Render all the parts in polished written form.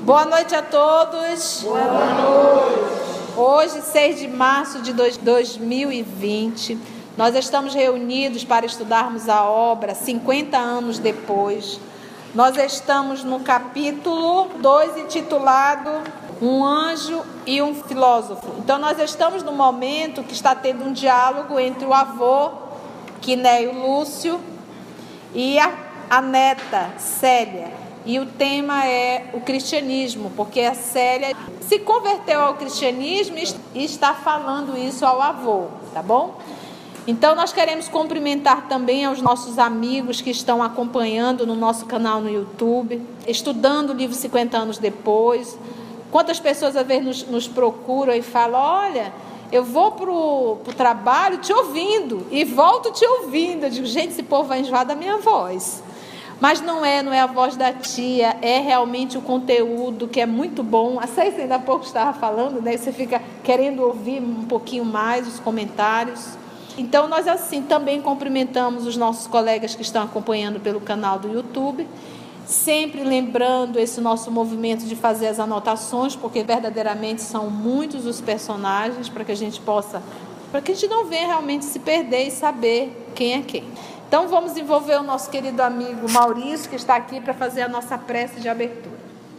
Boa noite a todos. Boa noite. Hoje, 6 de março de 2020, nós estamos reunidos para estudarmos a obra 50 anos depois. Nós estamos no capítulo 2, intitulado Um Anjo e um Filósofo. Então, nós estamos no momento que está tendo um diálogo entre o avô, Quinéio Lúcio, e a neta, Célia. E o tema é o cristianismo, porque a Célia se converteu ao cristianismo e está falando isso ao avô, tá bom? Então, nós queremos cumprimentar também aos nossos amigos que estão acompanhando no nosso canal no YouTube, estudando o livro 50 anos depois. Quantas pessoas às vezes nos procuram e falam: olha, eu vou para o trabalho te ouvindo e volto te ouvindo. Eu digo: gente, esse povo vai enjoar da minha voz. Mas não é a voz da tia, é realmente o conteúdo que é muito bom. A Cécia ainda há pouco estava falando, né? Você fica querendo ouvir um pouquinho mais os comentários. Então, nós assim também cumprimentamos os nossos colegas que estão acompanhando pelo canal do YouTube, sempre lembrando esse nosso movimento de fazer as anotações, porque verdadeiramente são muitos os personagens, para que a gente não venha realmente se perder e saber quem é quem. Então, vamos envolver o nosso querido amigo Maurício, que está aqui para fazer a nossa prece de abertura.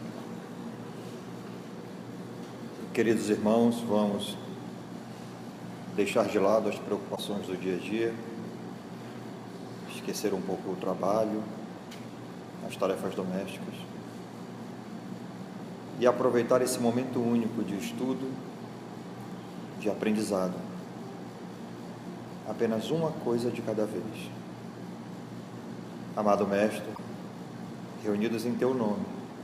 Queridos irmãos, vamos deixar de lado as preocupações do dia a dia, esquecer um pouco o trabalho, as tarefas domésticas e aproveitar esse momento único de estudo, de aprendizado. Apenas uma coisa de cada vez. Amado Mestre, reunidos em Teu nome,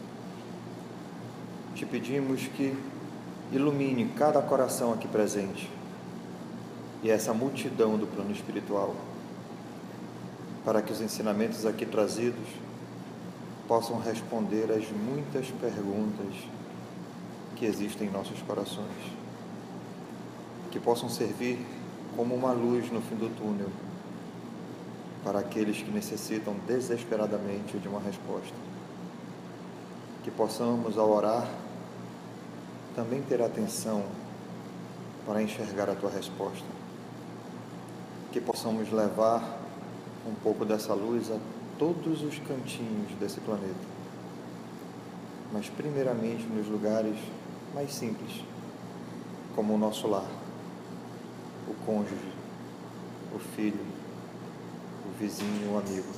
te pedimos que ilumine cada coração aqui presente e essa multidão do plano espiritual, para que os ensinamentos aqui trazidos possam responder às muitas perguntas que existem em nossos corações, que possam servir como uma luz no fim do túnel para aqueles que necessitam desesperadamente de uma resposta. Que possamos, ao orar, também ter atenção para enxergar a Tua resposta. Que possamos levar um pouco dessa luz a todos os cantinhos desse planeta, mas primeiramente nos lugares mais simples, como o nosso lar, o cônjuge, o filho, o vizinho, o amigo.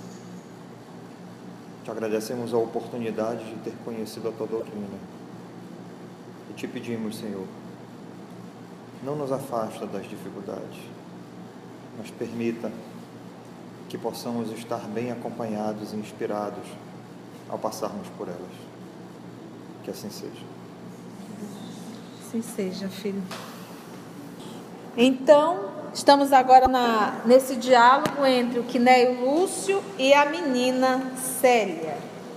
Te agradecemos a oportunidade de ter conhecido a Tua doutrina e te pedimos, Senhor, não nos afasta das dificuldades, mas permita que possamos estar bem acompanhados e inspirados ao passarmos por elas. Que assim seja. Assim seja, filho. Então, estamos agora nesse diálogo entre o Quinéio Lúcio e a menina Célia.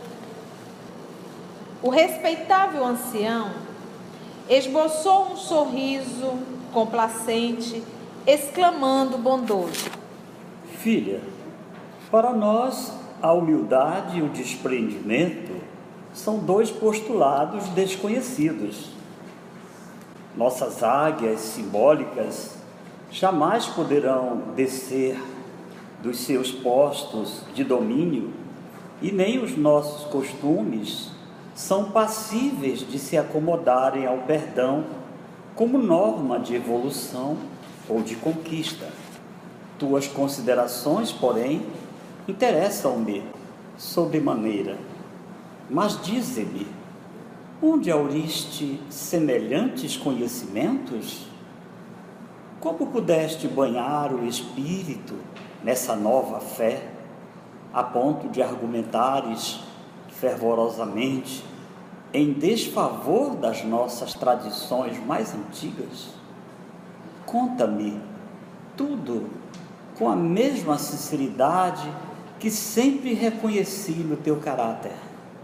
O respeitável ancião esboçou um sorriso complacente, exclamando bondoso: filha, para nós a humildade e o desprendimento são dois postulados desconhecidos. Nossas águias simbólicas jamais poderão descer dos seus postos de domínio e nem os nossos costumes são passíveis de se acomodarem ao perdão como norma de evolução ou de conquista. Tuas considerações, porém, interessam-me sobremaneira, mas dize-me, onde auriste semelhantes conhecimentos? Como pudeste banhar o espírito nessa nova fé, a ponto de argumentares fervorosamente em desfavor das nossas tradições mais antigas? Conta-me tudo com a mesma sinceridade que sempre reconheci no teu caráter.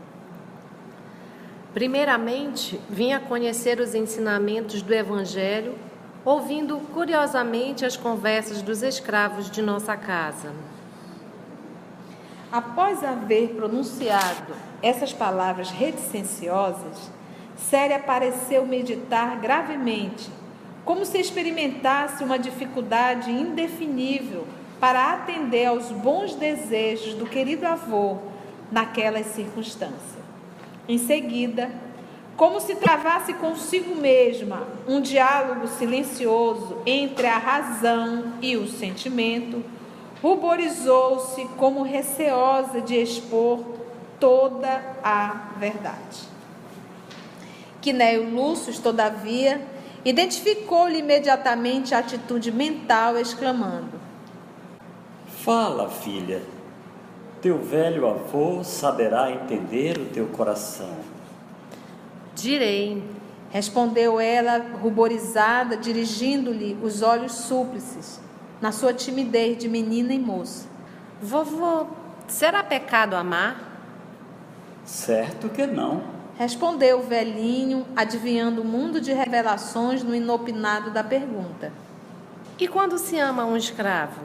Primeiramente, vim a conhecer os ensinamentos do Evangelho, ouvindo curiosamente as conversas dos escravos de nossa casa. Após haver pronunciado essas palavras reticenciosas, Célia pareceu meditar gravemente, como se experimentasse uma dificuldade indefinível para atender aos bons desejos do querido avô naquelas circunstâncias. Em seguida, como se travasse consigo mesma um diálogo silencioso entre a razão e o sentimento, ruborizou-se como receosa de expor toda a verdade. Quinéio Lúcio, todavia, identificou-lhe imediatamente a atitude mental, exclamando: Fala, filha, teu velho avô saberá entender o teu coração. Direi, respondeu ela, ruborizada, dirigindo-lhe os olhos súplices, na sua timidez de menina e moça. vovô, será pecado amar? Certo que não. Respondeu o velhinho, adivinhando o mundo de revelações no inopinado da pergunta. E quando se ama um escravo?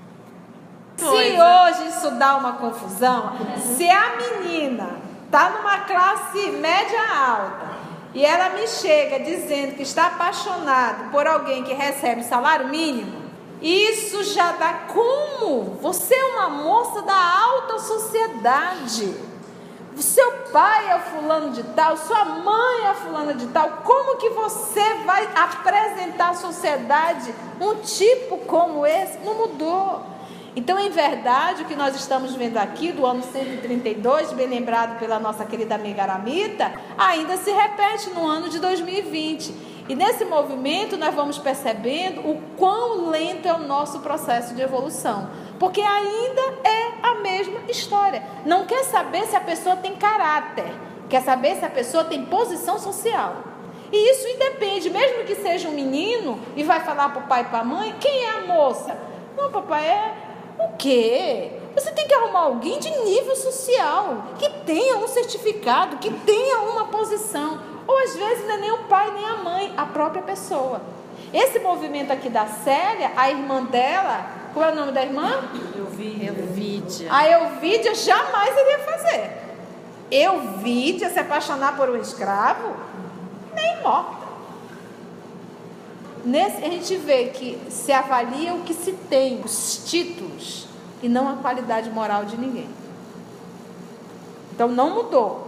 Se hoje isso dá uma confusão, se a menina está numa classe média alta e ela me chega dizendo que está apaixonada por alguém que recebe salário mínimo, isso já dá como? Você é uma moça da alta sociedade. Seu pai é fulano de tal, sua mãe é fulana de tal. Como que você vai apresentar à sociedade um tipo como esse? Não mudou. Então, em verdade, o que nós estamos vendo aqui do ano 132, bem lembrado pela nossa querida amiga Aramita, ainda se repete no ano de 2020. E nesse movimento nós vamos percebendo o quão lento é o nosso processo de evolução. Porque ainda é a mesma história. Não quer saber se a pessoa tem caráter, quer saber se a pessoa tem posição social. E isso independe, mesmo que seja um menino e vai falar para o pai e para a mãe, quem é a moça? Não, papai, é o quê? Você tem que arrumar alguém de nível social, que tenha um certificado, que tenha uma posição. Ou às vezes não é nem o pai nem a mãe, a própria pessoa. Esse movimento aqui da Célia, a irmã dela, qual é o nome da irmã? Elvídia. A Elvídia jamais iria fazer. Elvídia se apaixonar por um escravo? Nem morta. A gente vê que se avalia o que se tem, os títulos, e não a qualidade moral de ninguém. Então não mudou.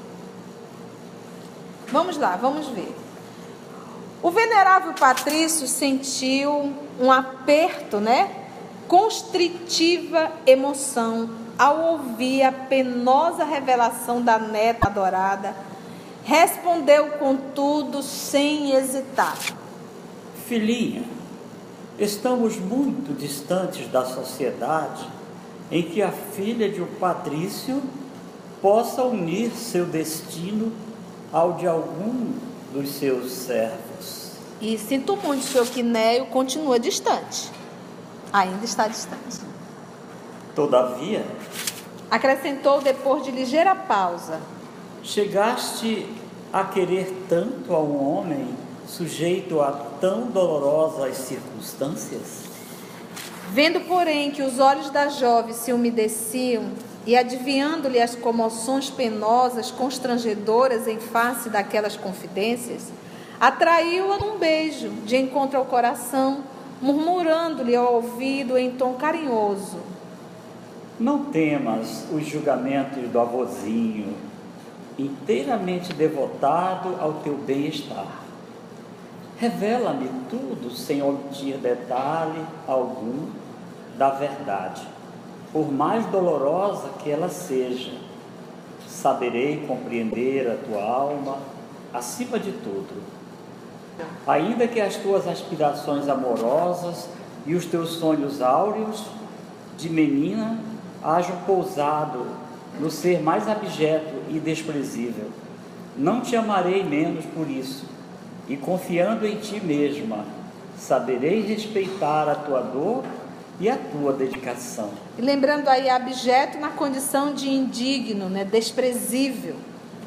Vamos lá, vamos ver. O venerável Patrício sentiu um aperto, constritiva emoção ao ouvir a penosa revelação da neta adorada. Respondeu, contudo, sem hesitar: Filhinha, estamos muito distantes da sociedade em que a filha de um patrício possa unir seu destino ao de algum dos seus servos. E sinto muito, o senhor Quinéio continua distante. Ainda está distante. Todavia, acrescentou depois de ligeira pausa: chegaste a querer tanto a um homem sujeito a tão dolorosas circunstâncias? Vendo, porém, que os olhos da jovem se umedeciam e adivinhando-lhe as comoções penosas, constrangedoras em face daquelas confidências, atraiu-a num beijo de encontro ao coração, murmurando-lhe ao ouvido em tom carinhoso: Não temas os julgamentos do avôzinho, inteiramente devotado ao teu bem-estar. Revela-me tudo sem omitir detalhe algum da verdade, por mais dolorosa que ela seja. Saberei compreender a tua alma acima de tudo. Ainda que as tuas aspirações amorosas e os teus sonhos áureos de menina hajam pousado no ser mais abjeto e desprezível, não te amarei menos por isso, e confiando em ti mesma, saberei respeitar a tua dor e a tua dedicação. E lembrando aí, abjeto na condição de indigno, desprezível.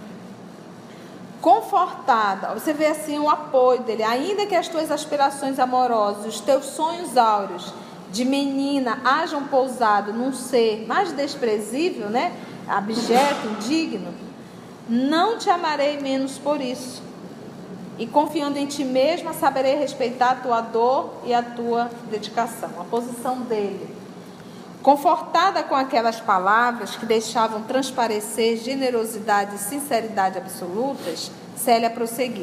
Confortada, você vê assim o apoio dele: ainda que as tuas aspirações amorosas, os teus sonhos áureos de menina hajam pousado num ser mais desprezível, né? Abjeto, indigno, não te amarei menos por isso. E confiando em ti mesma, saberei respeitar a tua dor e a tua dedicação. A posição dele. Confortada com aquelas palavras que deixavam transparecer generosidade e sinceridade absolutas, Célia prosseguiu.